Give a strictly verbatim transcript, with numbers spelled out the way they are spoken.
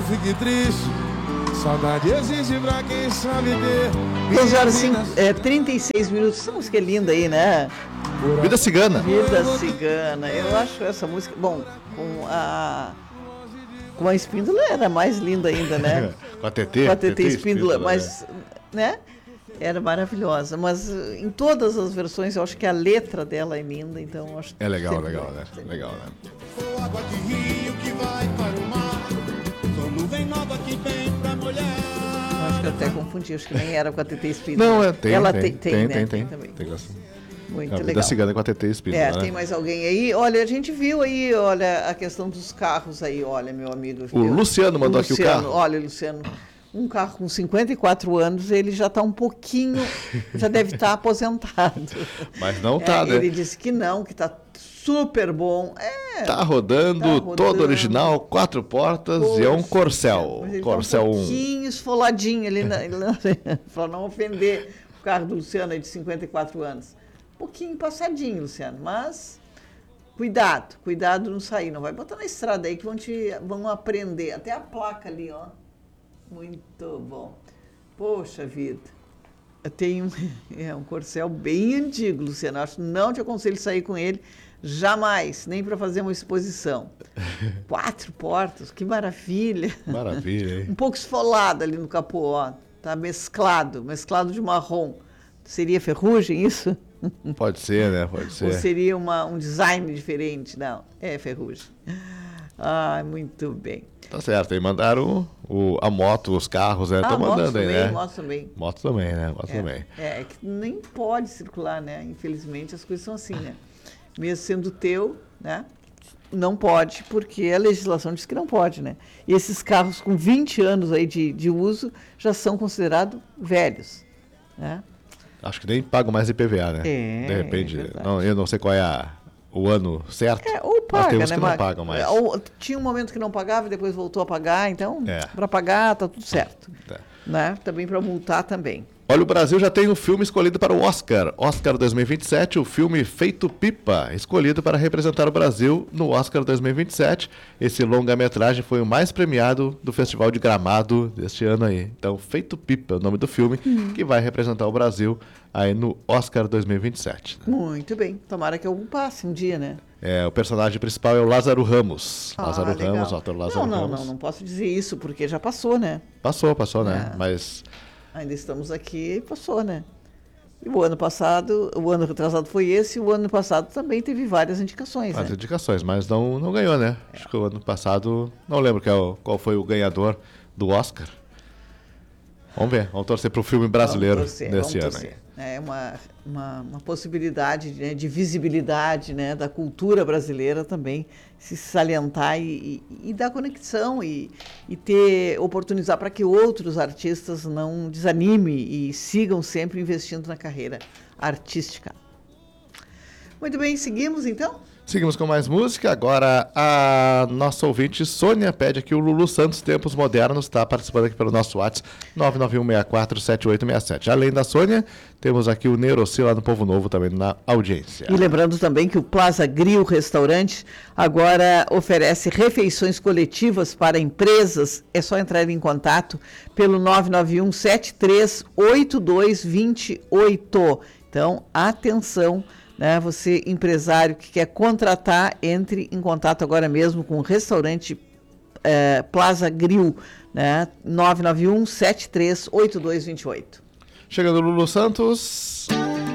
não fique triste. Saudade existe pra quem sabe ter. doze horas e é, trinta e seis minutos. Essa música é linda aí, né? Vida Cigana. Vida Cigana. Eu acho essa música... Bom, com a... Com a Espíndola era mais linda ainda, né? Com a T T. Com a T T Espíndola, Espíndola, mas... é. né? Era maravilhosa. Mas em todas as versões, eu acho que a letra dela é linda, então eu acho que... É legal, sempre legal, bem, né? sempre Legal, né? Sou água de rio que vai para o mar. Sou nuvem nova que vem pra molhar. Eu acho que eu até confundi, acho que nem era com a T T Espíndola. Não, é, tem, Ela tem, tem, tem, né? tem, tem. também. Tem graça. Muito A Vida legal. Cigana com a T T Espíndola, É, né? tem mais alguém aí? Olha, a gente viu aí, olha, a questão dos carros aí, olha, meu amigo. O viu? Luciano mandou aqui o Luciano, carro. Olha, Luciano, um carro com cinquenta e quatro anos, ele já está um pouquinho, já deve estar aposentado. Mas não É, tá, né? Ele disse que não, que está super bom. É, Tá rodando, Tá rodando. todo original, quatro portas e é um poxa, Corcel. mas ele Corcel tá um um. pouquinho esfoladinho ali, na, para não ofender o carro do Luciano aí de cinquenta e quatro anos. Um pouquinho passadinho, Luciano, mas cuidado, cuidado não sair, não vai botar na estrada aí que vão te vão aprender. Até a placa ali, ó. Muito bom. Poxa vida. Eu tenho é um Corcel bem antigo, Luciano. Acho que não te aconselho sair com ele jamais, nem para fazer uma exposição. Quatro portas, que maravilha. Maravilha, hein? Um pouco esfolado ali no capô, ó. Tá mesclado, mesclado de marrom. Seria ferrugem isso? Pode ser, né? Pode Ou ser. seria uma, um design diferente? Não, é ferrugem. Ah, muito bem. Tá certo, aí mandaram o, a moto, os carros, né? Ah, Estão moto mandando aí, também, né? moto também. Moto também, né? Moto também. É, é que nem pode circular, né? Infelizmente as coisas são assim, né? Mesmo sendo teu, né? Não pode, porque a legislação diz que não pode, né? E esses carros com vinte anos aí de, de uso já são considerados velhos, né? Acho que nem pagam mais I P V A, né? É, De repente, é verdade. não, eu não sei qual é a, o ano certo, É, ou mas paga, tem uns né? que não mas- pagam mais. Ou, tinha um momento que não pagava e depois voltou a pagar, então, É. para pagar, tá tudo certo. Tá. Né? Também para multar também. Olha, o Brasil já tem um filme escolhido para o Oscar. Oscar dois mil e vinte e sete, o filme Feito Pipa, escolhido para representar o Brasil no Oscar dois mil e vinte e sete. Esse longa-metragem foi o mais premiado do Festival de Gramado deste ano aí. Então, Feito Pipa é o nome do filme que vai representar o Brasil aí no Oscar dois mil e vinte e sete. né? Muito bem. Tomara que algum passe um dia, né? É, o personagem principal é o Lázaro Ramos. Ah, Lázaro legal. Ramos, o ator Lázaro não, não, Ramos. não, não posso dizer isso, porque já passou, né? Passou, passou, né? É. Mas Ainda estamos aqui e passou, né? E o ano passado, o ano retrasado foi esse, e o ano passado também teve várias indicações, as né? indicações, mas não, não ganhou, né? Acho que o ano passado, não lembro qual, qual foi o ganhador do Oscar. Vamos ver, vamos torcer para o filme brasileiro Vamos torcer, desse vamos ano. aí. torcer. É uma, uma, uma possibilidade, né, de visibilidade, né, da cultura brasileira também se salientar e, e, e dar conexão e, e ter, oportunizar para que outros artistas não desanimem e sigam sempre investindo na carreira artística. Muito bem, seguimos então? Seguimos com mais música. Agora a nossa ouvinte Sônia pede aqui o Lulu Santos Tempos Modernos, está participando aqui pelo nosso WhatsApp nove nove um seis quatro sete oito seis sete. Além da Sônia, temos aqui o Neuroci lá no Povo Novo também na audiência. E lembrando também que o Plaza Grill Restaurante agora oferece refeições coletivas para empresas. É só entrar em contato pelo nove nove um sete três oito dois dois oito. Então, atenção, né? Você, empresário que quer contratar, entre em contato agora mesmo com o restaurante eh, Plaza Grill, né? nove nove um sete três oito dois dois oito. Chegando o Lulu Santos.